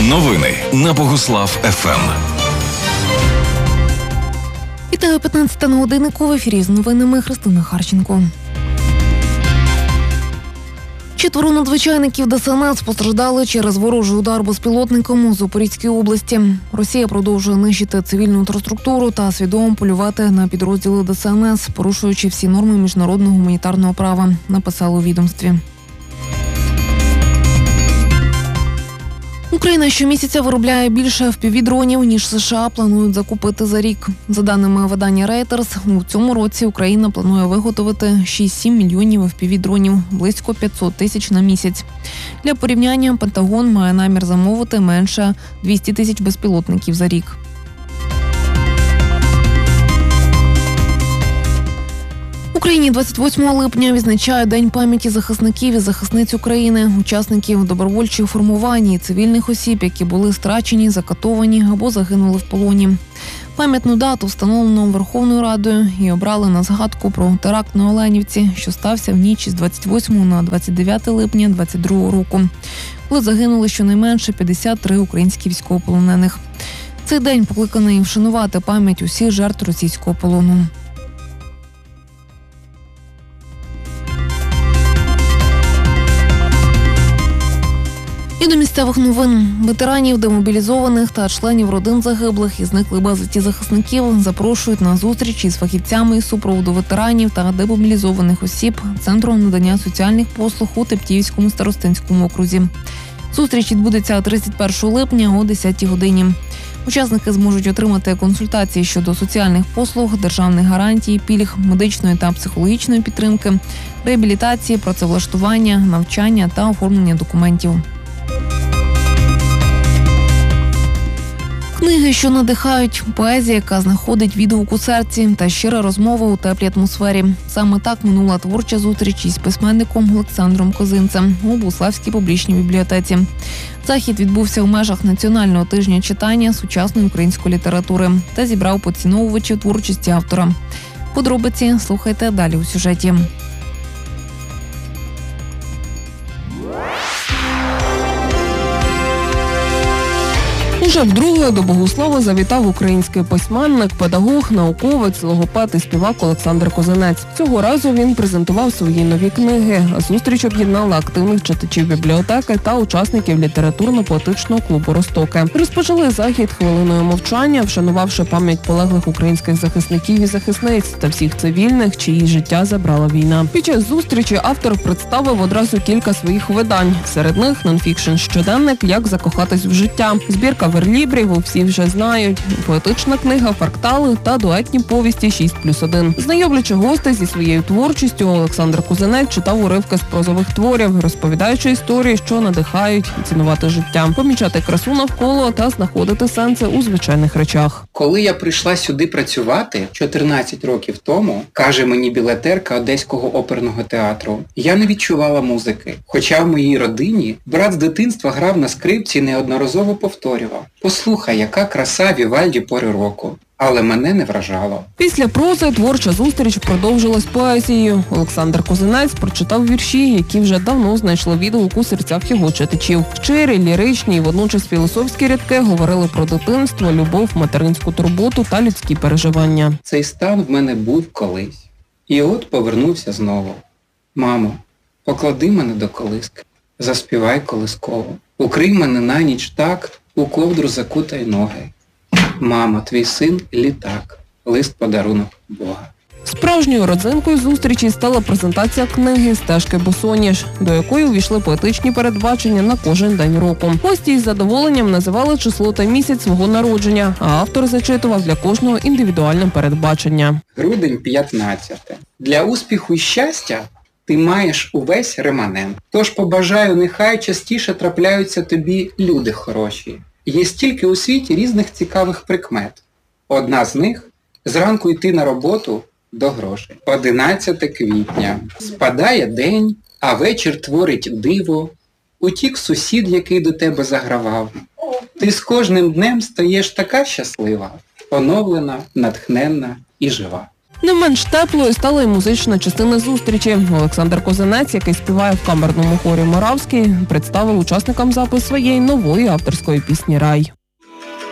Новини на Богуслав ФМ. Вітаю, 15 на годиннику, в ефірі з новинами Христина Харченко. 4 надзвичайників ДСНС постраждали через ворожий удар безпілотником у Запорізькій області. Росія продовжує нищити цивільну інфраструктуру та свідомо полювати на підрозділи ДСНС, порушуючи всі норми міжнародного гуманітарного права, написали у відомстві. Україна щомісяця виробляє більше FPV-дронів, ніж США планують закупити за рік. За даними видання Reuters, у цьому році Україна планує виготовити 6-7 мільйонів FPV-дронів, близько 500 тисяч на місяць. Для порівняння, Пентагон має намір замовити менше 200 тисяч безпілотників за рік. В Україні 28 липня відзначає День пам'яті захисників і захисниць України, учасників добровольчих формувань і цивільних осіб, які були страчені, закатовані або загинули в полоні. Пам'ятну дату встановлено Верховною Радою і обрали на згадку про теракт на Оленівці, що стався в ніч з 28 на 29 липня 2022 року, коли загинули щонайменше 53 українські військовополонених. Цей день покликаний вшанувати пам'ять усіх жертв російського полону. І до місцевих новин. Ветеранів, демобілізованих та членів родин загиблих і зниклих безвісті захисників запрошують на зустріч із фахівцями із супроводу ветеранів та демобілізованих осіб Центром надання соціальних послуг у Тептіївському старостинському окрузі. Зустріч відбудеться 31 липня о 10 годині. Учасники зможуть отримати консультації щодо соціальних послуг, державних гарантій, пільг, медичної та психологічної підтримки, реабілітації, працевлаштування, навчання та оформлення документів. Книги, що надихають, поезія, яка знаходить відгук у серці, та щира розмова у теплій атмосфері. Саме так минула творча зустріч із письменником Олександром Козинцем у Богуславській публічній бібліотеці. Захід відбувся в межах Національного тижня читання сучасної української літератури та зібрав поціновувачів творчості автора. Подробиці слухайте далі у сюжеті. Уже вдруге до Богуслава завітав український письменник, педагог, науковець, логопед і співак Олександр Козинець. Цього разу він презентував свої нові книги, а зустріч об'єднала активних читачів бібліотеки та учасників літературно-поетичного клубу «Ростоки». Розпочали захід хвилиною мовчання, вшанувавши пам'ять полеглих українських захисників і захисниць та всіх цивільних, чиї життя забрала війна. Під час зустрічі автор представив одразу кілька своїх видань. Серед них нонфікшн щоденник «Як закохатись в життя», збірка верлібрів всі вже знають, поетична книга «Фрактали» та дуетні повісті «6+1». Знайомлячи гостей зі своєю творчістю, Олександр Козинець читав уривки з прозових творів, розповідаючи історії, що надихають цінувати життя, помічати красу навколо та знаходити сенси у звичайних речах. Коли я прийшла сюди працювати 14 років тому, каже мені білетерка Одеського оперного театру, я не відчувала музики. Хоча в моїй родині брат з дитинства грав на скрипці і неодноразово повторював: «Послухай, яка краса Вівальді пори року». Але мене не вражало. Після прози творча зустріч продовжилась поезією. Олександр Козинець прочитав вірші, які вже давно знайшли відгук у серцях його читачів. Щирі, ліричні і водночас філософські рядки говорили про дитинство, любов, материнську турботу та людські переживання. Цей стан в мене був колись. І от повернувся знову. Мамо, поклади мене до колиски, заспівай колисково. Укрий мене на ніч так, у ковдру закутай ноги. Мама, твій син – літак, лист-подарунок Бога. Справжньою родзинкою зустрічі стала презентація книги «Стежки босоніж», до якої увійшли поетичні передбачення на кожен день року. Гості із задоволенням називали число та місяць свого народження, а автор зачитував для кожного індивідуальне передбачення. Грудень 15. Для успіху і щастя ти маєш увесь реманент. Тож побажаю, нехай частіше трапляються тобі люди хороші. Є стільки у світі різних цікавих прикмет. Одна з них – зранку йти на роботу до грошей. 11 квітня. Спадає день, а вечір творить диво. Утік сусід, який до тебе загравав. Ти з кожним днем стаєш така щаслива, оновлена, натхненна і жива. Не менш теплою стала й музична частина зустрічі. Олександр Козинець, який співає в камерному хорі «Моравський», представив учасникам запис своєї нової авторської пісні «Рай».